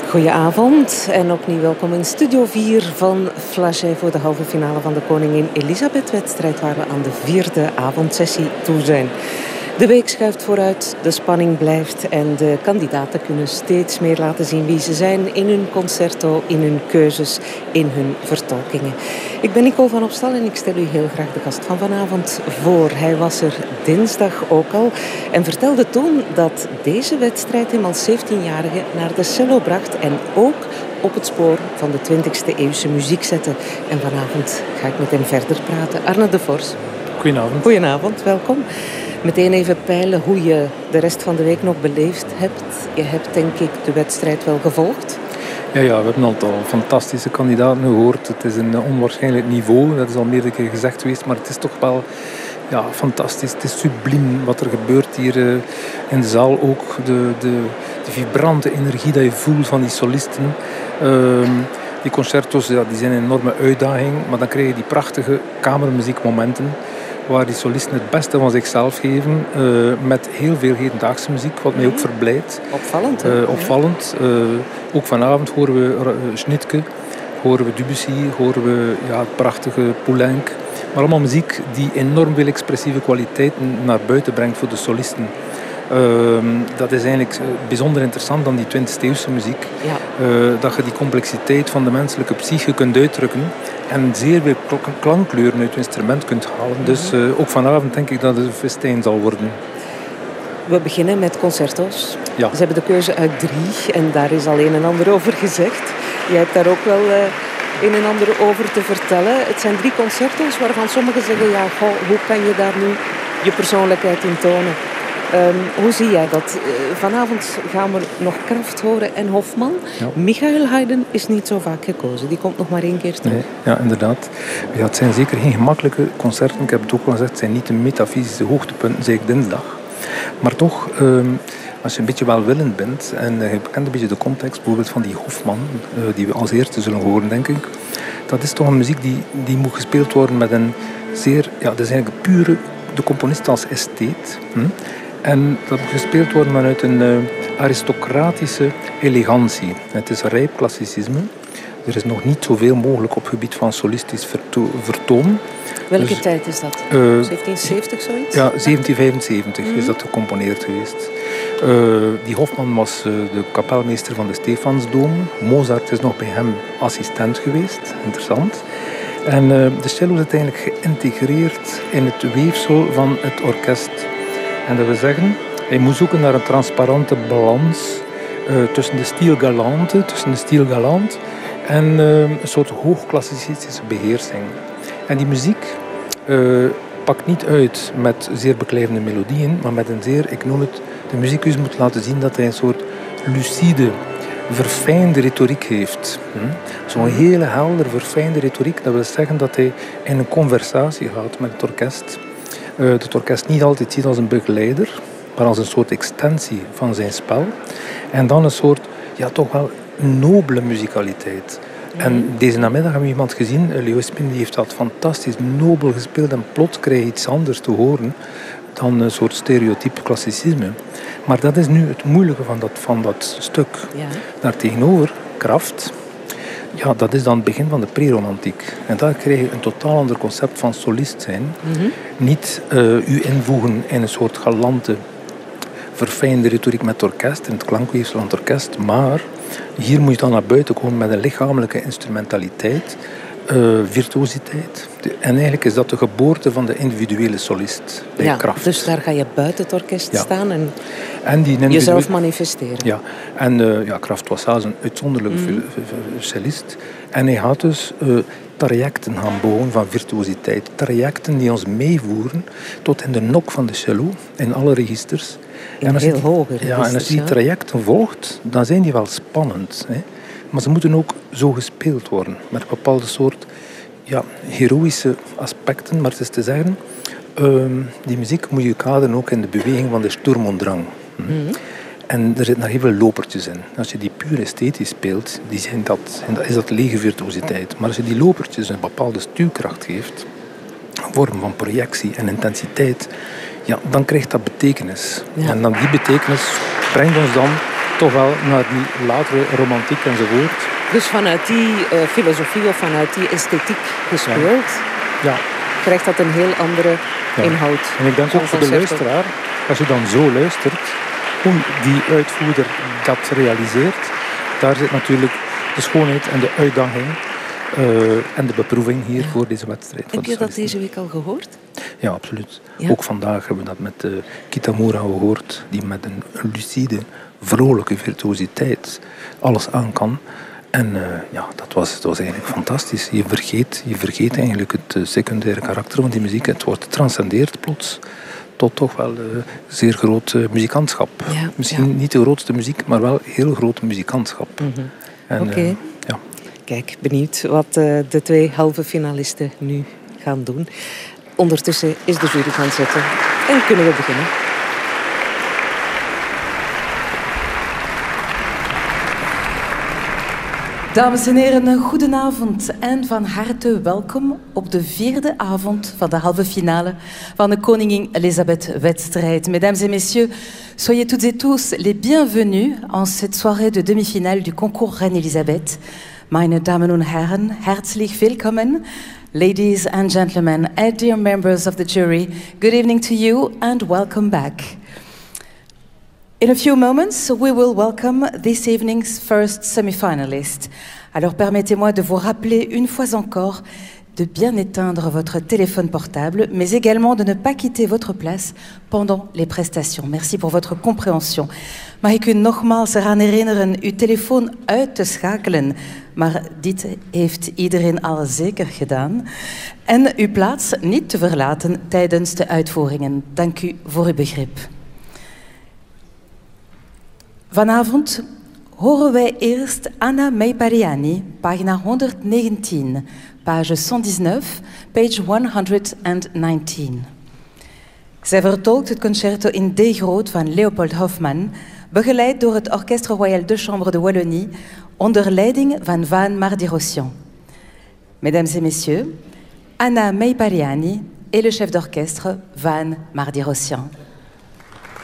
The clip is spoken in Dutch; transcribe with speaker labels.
Speaker 1: Goedenavond en opnieuw welkom in Studio 4 van Flagey voor de halve finale van de Koningin Elisabeth-wedstrijd, waar we aan de 4e avondsessie toe zijn. De week schuift vooruit, de spanning blijft en de kandidaten kunnen steeds meer laten zien wie ze zijn in hun concerto, in hun keuzes, in hun vertolkingen. Ik ben Nicole van Opstal en ik stel u heel graag de gast van vanavond voor. Hij was er dinsdag ook al en vertelde toen dat deze wedstrijd hem als 17-jarige naar de cello bracht en ook op het spoor van de 20e eeuwse muziek zette. En vanavond ga ik met hem verder praten. Arne de Vors.
Speaker 2: Goedenavond.
Speaker 1: Goedenavond, welkom. Meteen even peilen hoe je de rest van de week nog beleefd hebt. Je hebt denk ik de wedstrijd wel gevolgd.
Speaker 2: Ja, we hebben een aantal fantastische kandidaten gehoord. Het is een onwaarschijnlijk niveau, dat is al meerdere keer gezegd geweest, maar het is toch wel fantastisch. Het is subliem wat er gebeurt hier in de zaal. Ook de vibrante energie dat je voelt van die solisten. Die concertos die zijn een enorme uitdaging, maar dan krijg je die prachtige kamermuziekmomenten waar die solisten het beste van zichzelf geven, met heel veel hedendaagse muziek, wat mij ook verblijdt.
Speaker 1: Opvallend,
Speaker 2: opvallend. Ook vanavond horen we Schnitke, horen we Debussy, horen we het prachtige Poulenc. Maar allemaal muziek die enorm veel expressieve kwaliteiten naar buiten brengt voor de solisten. Dat is eigenlijk bijzonder interessant dan die 20e eeuwse muziek.
Speaker 1: Ja.
Speaker 2: Dat je die complexiteit van de menselijke psyche kunt uitdrukken en zeer veel klankkleuren uit het instrument kunt halen. Dus ook vanavond denk ik dat het een festijn zal worden.
Speaker 1: We beginnen met concerto's.
Speaker 2: Ja.
Speaker 1: Ze hebben de keuze uit 3 en daar is al een en ander over gezegd. Jij hebt daar ook wel een en ander over te vertellen. Het zijn 3 concerto's waarvan sommigen zeggen, hoe kan je daar nu je persoonlijkheid in tonen? Hoe zie jij dat? Vanavond gaan we nog Kraft horen en Hofman. Ja. Michael Haydn is niet zo vaak gekozen. Die komt nog maar 1 keer terug.
Speaker 2: Nee, ja, inderdaad. Ja, het zijn zeker geen gemakkelijke concerten. Ik heb het ook al gezegd, het zijn niet de metafysische hoogtepunten, zei ik dinsdag. Maar toch, als je een beetje welwillend bent en je kent een beetje de context, bijvoorbeeld van die Hofman, die we als eerste zullen horen, denk ik. Dat is toch een muziek die moet gespeeld worden met een zeer, dat is eigenlijk pure, de componist als estheet. En dat moet gespeeld worden vanuit een aristocratische elegantie. Het is rijp klassicisme. Er is nog niet zoveel mogelijk op het gebied van solistisch vertoon.
Speaker 1: Welke tijd is dat? 1770 zoiets?
Speaker 2: Ja, 1775 is dat gecomponeerd geweest. Die Hofman was de kapelmeester van de Stefansdoom. Mozart is nog bij hem assistent geweest. Interessant. En de cello zit eigenlijk geïntegreerd in het weefsel van het orkest. En dat wil zeggen, hij moet zoeken naar een transparante balans tussen de style galant en een soort hoogklassicistische beheersing. En die muziek pakt niet uit met zeer beklijvende melodieën, maar met een zeer, ik noem het, de muzikus moet laten zien dat hij een soort lucide, verfijnde retoriek heeft. Zo'n hele helder, verfijnde retoriek, dat wil zeggen dat hij in een conversatie gaat met het orkest. Het orkest niet altijd ziet als een begeleider, maar als een soort extensie van zijn spel. En dan een soort, toch wel nobele muzikaliteit. En deze namiddag hebben we iemand gezien, Leo Spin, die heeft dat fantastisch nobel gespeeld en plots krijg je iets anders te horen dan een soort stereotyp klassicisme. Maar dat is nu het moeilijke van dat stuk.
Speaker 1: Ja.
Speaker 2: Daartegenover, Kraft, dat is dan het begin van de preromantiek. En daar krijg je een totaal ander concept van solist zijn. Niet u invoegen in een soort galante, verfijnde retoriek met het orkest, in het klankweefsel van het orkest, maar hier moet je dan naar buiten komen met een lichamelijke instrumentaliteit, virtuositeit. En eigenlijk is dat de geboorte van de individuele solist bij Kraft.
Speaker 1: Dus daar ga je buiten het orkest staan en
Speaker 2: die
Speaker 1: jezelf manifesteren.
Speaker 2: Ja, en Kraft was zelfs een uitzonderlijke cellist. En hij gaat dus trajecten gaan bouwen van virtuositeit. Trajecten die ons meevoeren tot in de nok van de cello, in alle registers.
Speaker 1: En veel hoger.
Speaker 2: Ja, en als je die trajecten volgt, dan zijn die wel spannend. Hè. Maar ze moeten ook zo gespeeld worden, met een bepaalde soort heroïsche aspecten. Maar het is te zeggen, die muziek moet je kaderen ook in de beweging van de Sturm und Drang. En er zitten nog heel veel lopertjes in. Als je die puur esthetisch speelt, is dat lege virtuositeit. Maar als je die lopertjes een bepaalde stuwkracht geeft, een vorm van projectie en intensiteit, dan krijgt dat betekenis. Ja. En dan die betekenis brengt ons dan toch wel naar die latere romantiek enzovoort.
Speaker 1: Dus vanuit die filosofie of vanuit die esthetiek gespeeld, krijgt dat een heel andere inhoud.
Speaker 2: En ik denk ook voor de luisteraar, als je dan zo luistert, hoe die uitvoerder dat realiseert, daar zit natuurlijk de schoonheid en de uitdaging en de beproeving hier voor deze wedstrijd.
Speaker 1: Heb je dat deze week al gehoord?
Speaker 2: Ja, absoluut. Ja. Ook vandaag hebben we dat met Kitamura gehoord, die met een lucide, vrolijke virtuositeit alles aan kan. En dat was eigenlijk fantastisch. Je vergeet eigenlijk het secundaire karakter van die muziek. Het wordt transcendeerd plots tot toch wel zeer groot muzikantschap. Ja, misschien niet de grootste muziek, maar wel heel groot muzikantschap.
Speaker 1: Mm-hmm. Oké. Kijk, benieuwd wat de twee halve finalisten nu gaan doen. Ondertussen is de jury gaan zitten en kunnen we beginnen.
Speaker 3: Dames en heren, goedenavond en van harte welkom op de 4e avond van de halve finale van de Koningin Elisabeth-wedstrijd. Mesdames et messieurs, soyez toutes et tous les bienvenus en cette soirée de demi-finale du concours Reine Elisabeth. Meine Damen und Herren, herzlich willkommen. Ladies and gentlemen, and dear members of the jury, good evening to you and welcome back. In a few moments, we will welcome this evening's first semi-finalist. Alors permettez-moi de vous rappeler une fois encore de bien éteindre votre téléphone portable, mais également de ne pas quitter votre place pendant les prestations. Merci pour votre compréhension. Mag ik u nogmaals eraan herinneren uw telefoon uit te schakelen, maar dit heeft iedereen al zeker gedaan. En uw plaats niet te verlaten tijdens de uitvoeringen. Dank u voor uw begrip. Vanavond horen wij eerst Anna Meipariani, pagina 119, page 119, page 119. Zij vertolkt het concerto in D groot van Leopold Hoffmann, begeleid door het Orchestre Royal de Chambre de Wallonie, onder leiding van Van Mardi-Rossian. Mesdames et messieurs, Anna Meipariani et le chef d'orchestre Van Mardi-Rossian.